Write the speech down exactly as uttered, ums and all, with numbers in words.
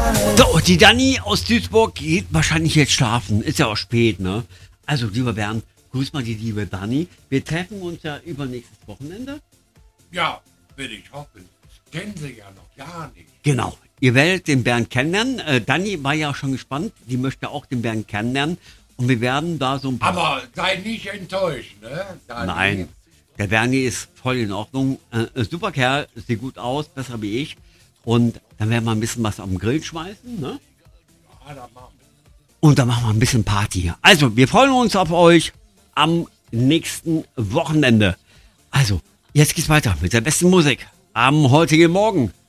So, die Dani aus Duisburg geht wahrscheinlich jetzt schlafen. Ist ja auch spät, ne? Also, lieber Bernd, grüß mal die liebe Dani. Wir treffen uns ja übernächstes Wochenende. Ja, will ich hoffen. Das kennen Sie ja noch gar nicht. Genau. Ihr werdet den Bernd kennenlernen. Äh, Dani war ja schon gespannt. Die möchte auch den Bernd kennenlernen. Und wir werden da so ein paar... Aber sei nicht enttäuscht, ne? Dani? Nein, der Bernie ist voll in Ordnung. Äh, super Kerl, sieht gut aus, besser wie ich. Und dann werden wir ein bisschen was am Grill schmeißen, ne? Ja, dann machen wir. Und dann machen wir ein bisschen Party. Also, wir freuen uns auf euch am nächsten Wochenende. Also, jetzt geht's weiter mit der besten Musik am heutigen Morgen.